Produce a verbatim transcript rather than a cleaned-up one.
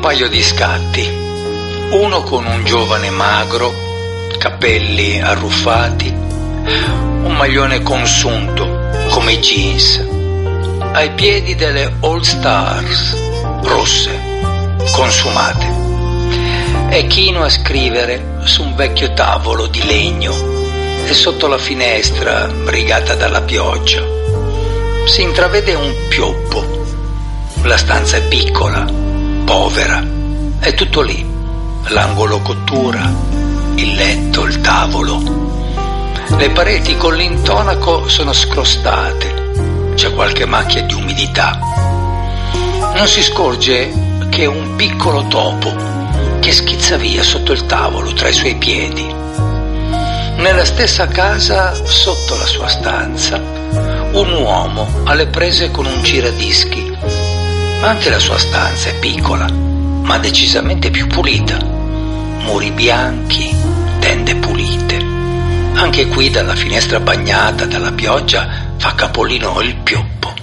paio di scatti, uno con un giovane magro, capelli arruffati, un maglione consunto come i jeans, ai piedi delle All Stars rosse, consumate, e chino a scrivere su un vecchio tavolo di legno e sotto la finestra rigata dalla pioggia si intravede un pioppo. La stanza è piccola, povera, è tutto lì, l'angolo cottura, il letto, il tavolo. Le pareti con l'intonaco sono scrostate, c'è qualche macchia di umidità. Non si scorge che un piccolo topo che schizza via sotto il tavolo tra i suoi piedi. Nella stessa casa, sotto la sua stanza, un uomo alle prese con un giradischi. Anche la sua stanza è piccola, ma decisamente più pulita. Muri bianchi, tende pulite. Anche qui dalla finestra bagnata dalla pioggia fa capolino il pioppo.